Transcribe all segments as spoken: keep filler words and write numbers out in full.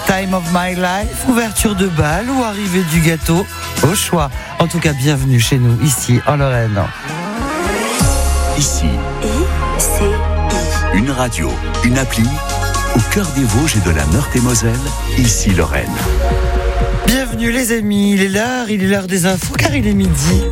Time of My Life, ouverture de bal ou arrivée du gâteau, au choix. En tout cas, bienvenue chez nous, ici, en Lorraine. Ici, I C I. une radio, une appli, au cœur des Vosges et de la Meurthe-et-Moselle, ici Lorraine. Bienvenue les amis, il est l'heure, il est l'heure des infos car il est midi.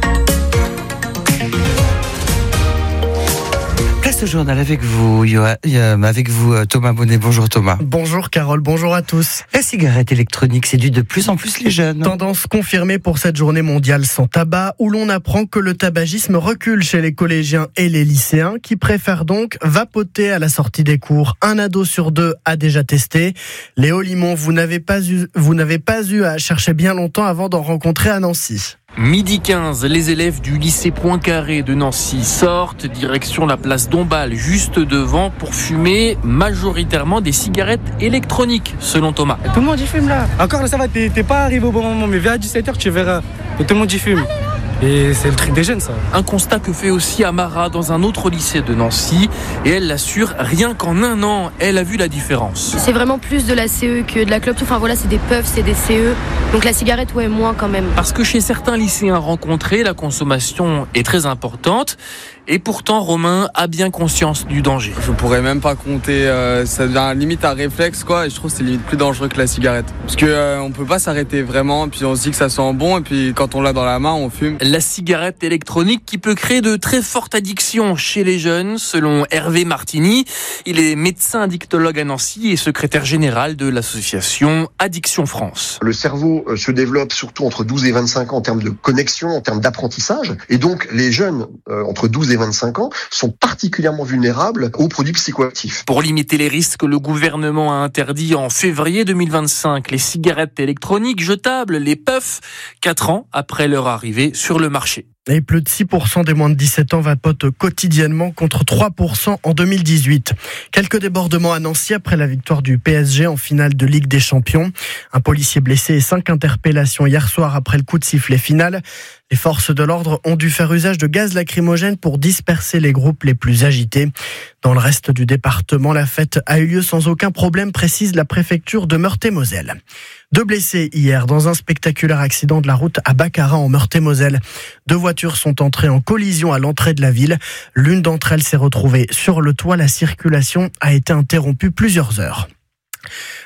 Place au journal avec vous, avec vous Thomas Bonnet. Bonjour Thomas. Bonjour Carole, bonjour à tous. La cigarette électronique séduit de plus en plus les jeunes. Tendance confirmée pour cette journée mondiale sans tabac où l'on apprend que le tabagisme recule chez les collégiens et les lycéens qui préfèrent donc vapoter à la sortie des cours. Un ado sur deux a déjà testé. Léo Limon, vous n'avez pas eu, vous n'avez pas eu à chercher bien longtemps avant d'en rencontrer à Nancy. Midi quinze, les élèves du lycée Poincaré de Nancy sortent, direction la place Dombasle, juste devant, pour fumer majoritairement des cigarettes électroniques, selon Thomas. Tout le monde y fume là. Encore là, ça va, t'es, t'es pas arrivé au bon moment, mais vers à dix-sept heures, tu verras. Tout le monde y fume. Et c'est le truc des jeunes, ça. Un constat que fait aussi Amara dans un autre lycée de Nancy. Et elle l'assure, rien qu'en un an, elle a vu la différence. C'est vraiment plus de la C E que de la clope. Enfin voilà, c'est des puffs, c'est des C E. Donc la cigarette, ouais, moins quand même. Parce que chez certains lycéens rencontrés, la consommation est très importante. Et pourtant, Romain a bien conscience du danger. Je pourrais même pas compter, euh, ça devient limite un réflexe quoi, et je trouve que c'est limite plus dangereux que la cigarette. Parce que euh, on peut pas s'arrêter vraiment, puis on se dit que ça sent bon, et puis quand on l'a dans la main, on fume. La cigarette électronique qui peut créer de très fortes addictions chez les jeunes, selon Hervé Martini. Il est médecin addictologue à Nancy et secrétaire général de l'association Addiction France. Le cerveau se développe surtout entre douze et vingt-cinq ans en termes de connexion, en termes d'apprentissage, et donc les jeunes euh, entre douze et vingt-cinq ans sont particulièrement vulnérables aux produits psychoactifs. Pour limiter les risques, le gouvernement a interdit en février deux mille vingt-cinq les cigarettes électroniques jetables, les puffs, quatre ans après leur arrivée sur le marché. Et plus de six pour cent des moins de dix-sept ans vapotent quotidiennement contre trois pour cent en deux mille dix-huit. Quelques débordements à Nancy après la victoire du P S G en finale de Ligue des Champions. Un policier blessé et cinq interpellations hier soir après le coup de sifflet final. Les forces de l'ordre ont dû faire usage de gaz lacrymogène pour disperser les groupes les plus agités. Dans le reste du département, la fête a eu lieu sans aucun problème, précise la préfecture de Meurthe-et-Moselle. Deux blessés hier dans un spectaculaire accident de la route à Baccarat en Meurthe-et-Moselle. Deux voitures sont entrées en collision à l'entrée de la ville. L'une d'entre elles s'est retrouvée sur le toit. La circulation a été interrompue plusieurs heures.